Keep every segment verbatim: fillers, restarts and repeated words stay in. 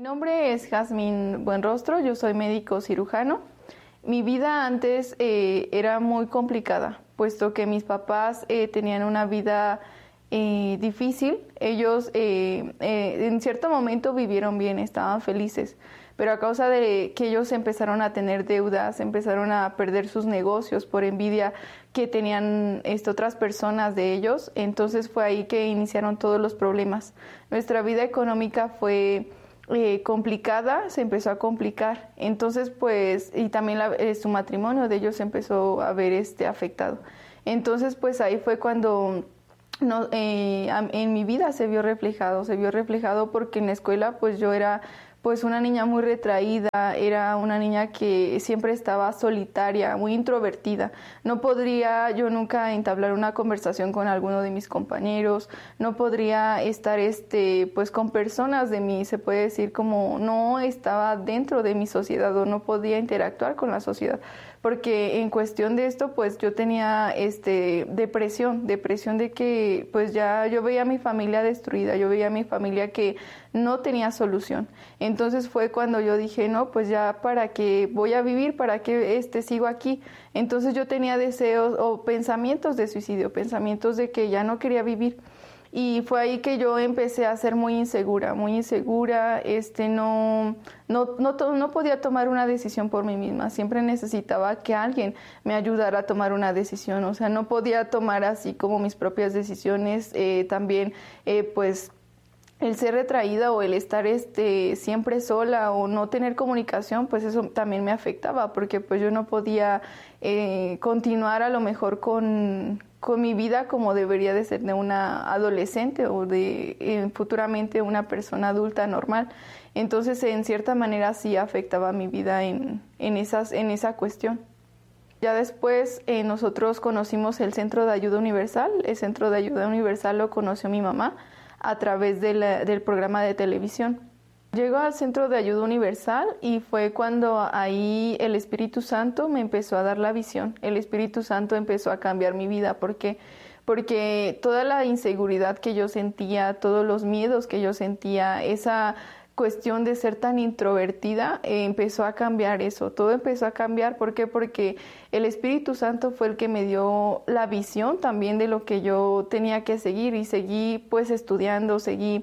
nombre es Jazmín Buenrostro, yo soy médico cirujano. Mi vida antes eh, era muy complicada, puesto que mis papás eh, tenían una vida eh, difícil. Ellos eh, eh, en cierto momento vivieron bien, estaban felices, pero a causa de que ellos empezaron a tener deudas, empezaron a perder sus negocios por envidia que tenían este, otras personas de ellos, entonces fue ahí que iniciaron todos los problemas. Nuestra vida económica fue Eh, complicada, se empezó a complicar, entonces pues, y también la, eh, su matrimonio de ellos se empezó a ver este, afectado. Entonces pues ahí fue cuando no, eh, en mi vida se vio reflejado, se vio reflejado porque en la escuela pues yo era pues una niña muy retraída, era una niña que siempre estaba solitaria, muy introvertida. No podría yo nunca entablar una conversación con alguno de mis compañeros, no podría estar este, pues con personas de mí, se puede decir como no estaba dentro de mi sociedad o no podía interactuar con la sociedad. Porque en cuestión de esto, pues yo tenía este, depresión, depresión de que pues ya yo veía a mi familia destruida, yo veía a mi familia que no tenía solución. Entonces fue cuando yo dije, no, pues ya para qué voy a vivir, para qué este, sigo aquí. Entonces yo tenía deseos o pensamientos de suicidio, pensamientos de que ya no quería vivir. Y fue ahí que yo empecé a ser muy insegura, muy insegura, este, no, no, no, no podía tomar una decisión por mí misma, siempre necesitaba que alguien me ayudara a tomar una decisión, o sea, no podía tomar así como mis propias decisiones, eh, también eh, pues el ser retraída o el estar este, siempre sola o no tener comunicación, pues eso también me afectaba, porque pues yo no podía eh, continuar a lo mejor con... con mi vida como debería de ser de una adolescente o de eh, futuramente una persona adulta normal. Entonces, en cierta manera sí afectaba mi vida en, en, esas, en esa cuestión. Ya después eh, nosotros conocimos el Centro de Ayuda Universal. El Centro de Ayuda Universal lo conoció mi mamá a través de la, del programa de televisión. Llegó al Centro de Ayuda Universal y fue cuando ahí el Espíritu Santo me empezó a dar la visión. El Espíritu Santo empezó a cambiar mi vida. ¿Por qué? Porque toda la inseguridad que yo sentía, todos los miedos que yo sentía, esa cuestión de ser tan introvertida, eh, empezó a cambiar eso. Todo empezó a cambiar. ¿Por qué? Porque el Espíritu Santo fue el que me dio la visión también de lo que yo tenía que seguir y seguí pues estudiando, seguí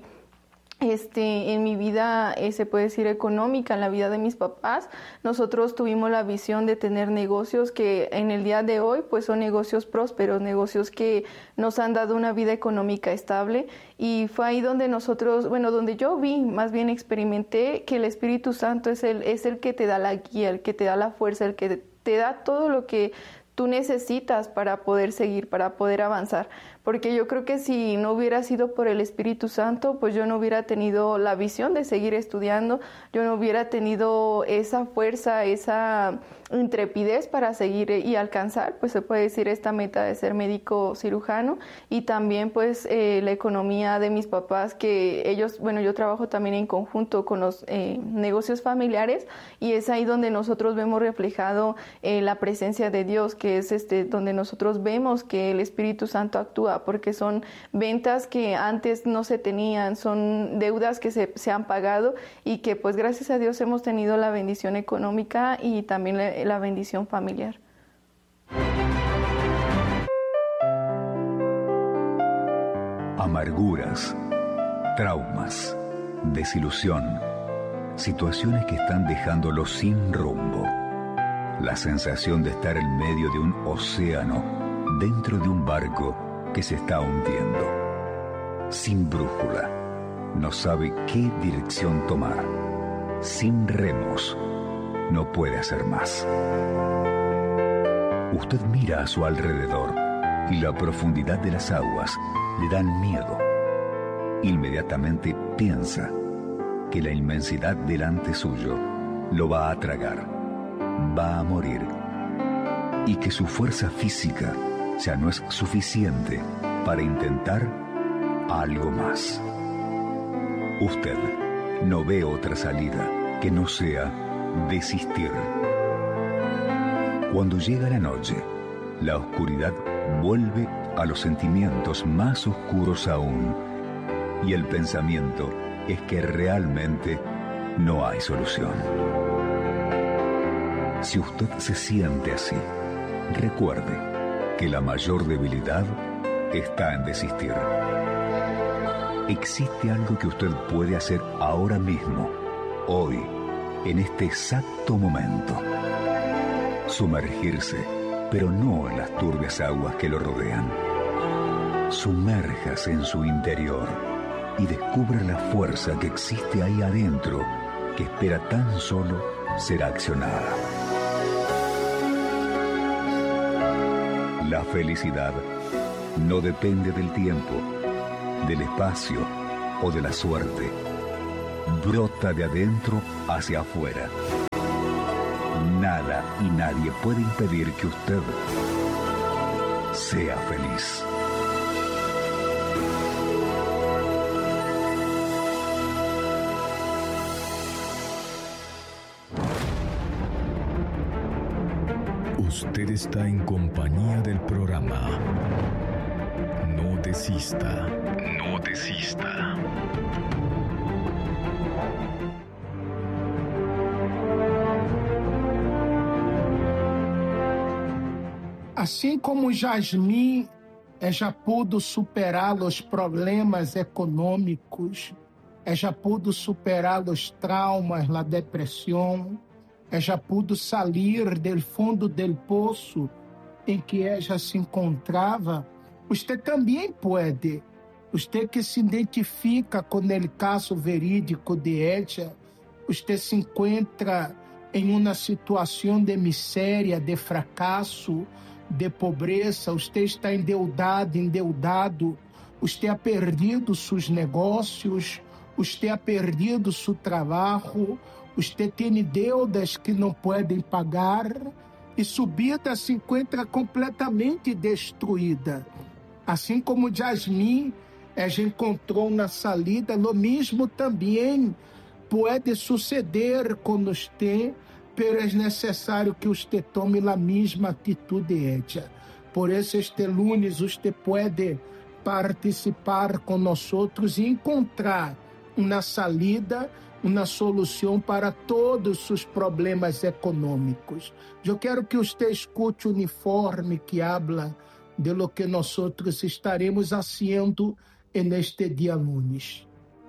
Este, en mi vida, eh, se puede decir económica, en la vida de mis papás, nosotros tuvimos la visión de tener negocios que en el día de hoy pues son negocios prósperos, negocios que nos han dado una vida económica estable, y fue ahí donde nosotros, bueno, donde yo vi, más bien experimenté que el Espíritu Santo es el, es el que te da la guía, el que te da la fuerza, el que te da todo lo que tú necesitas para poder seguir, para poder avanzar. Porque yo creo que si no hubiera sido por el Espíritu Santo, pues yo no hubiera tenido la visión de seguir estudiando, yo no hubiera tenido esa fuerza, esa intrepidez para seguir y alcanzar, pues se puede decir, esta meta de ser médico cirujano, y también pues eh, la economía de mis papás, que ellos, bueno, yo trabajo también en conjunto con los eh, negocios familiares, y es ahí donde nosotros vemos reflejado eh, la presencia de Dios, que es este donde nosotros vemos que el Espíritu Santo actúa, porque son ventas que antes no se tenían, son deudas que se, se han pagado, y que pues gracias a Dios hemos tenido la bendición económica y también la, la bendición familiar. Amarguras, traumas, desilusión, situaciones que están dejándolo sin rumbo. La sensación de estar en medio de un océano, dentro de un barco que se está hundiendo. Sin brújula, no sabe qué dirección tomar. Sin remos, no puede hacer más. Usted mira a su alrededor y la profundidad de las aguas le dan miedo. Inmediatamente piensa que la inmensidad delante suyo lo va a tragar, va a morir, y que su fuerza física ya no es suficiente para intentar algo más. Usted no ve otra salida que no sea desistir. Cuando llega la noche, la oscuridad vuelve a los sentimientos más oscuros aún, y el pensamiento es que realmente no hay solución. Si usted se siente así, recuerde que la mayor debilidad está en desistir. Existe algo que usted puede hacer ahora mismo, hoy, en este exacto momento. Sumergirse, pero no en las turbias aguas que lo rodean. Sumérjase en su interior y descubra la fuerza que existe ahí adentro, que espera tan solo ser accionada. La felicidad no depende del tiempo, del espacio o de la suerte. Brota de adentro hacia afuera. Nada y nadie puede impedir que usted sea feliz. Usted está en compañía del programa No Desista, No Desista. Assim como Jasmine já pudo superar os problemas econômicos, já pudo superar os traumas, a depressão, já pudo sair do fundo do poço em que ela se encontrava, você também pode. Você que se identifica com o caso verídico de ella, você se encontra em uma situação de miséria, de fracasso, de pobreza, você está endeudado, endeudado, você ha perdido seus negócios, você ha perdido seu trabalho, você tem deudas que não podem pagar e sua vida se encontra completamente destruída. Assim como Jasmine, ela encontrou na salida, lo mesmo também pode suceder com você, pero é necessário que você tome a mesma atitude ella. Por isso, este lunes, você pode participar com nós e encontrar uma salida, uma solução para todos os problemas econômicos. Eu quero que você escute o uniforme que habla de lo que nós estaremos haciendo neste dia lunes.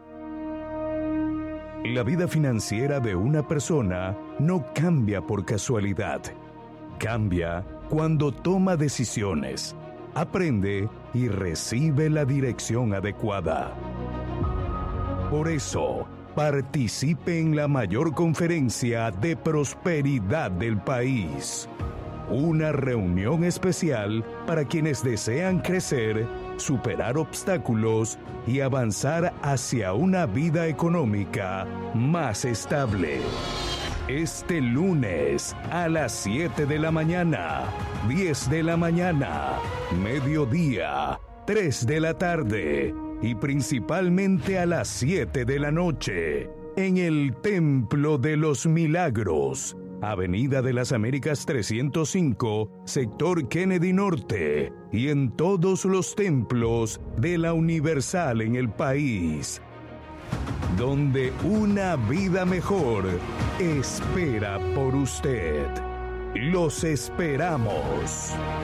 La vida financiera de una persona no cambia por casualidad. Cambia cuando toma decisiones, aprende y recibe la dirección adecuada. Por eso, participe en la mayor conferencia de prosperidad del país. Una reunión especial para quienes desean crecer, superar obstáculos y avanzar hacia una vida económica más estable. Este lunes a las siete de la mañana, diez de la mañana, mediodía, tres de la tarde y principalmente a las siete de la noche en el Templo de los Milagros, Avenida de las Américas trescientos cinco, sector Kennedy Norte, y en todos los templos de la Universal en el país, donde una vida mejor espera por usted. Los esperamos.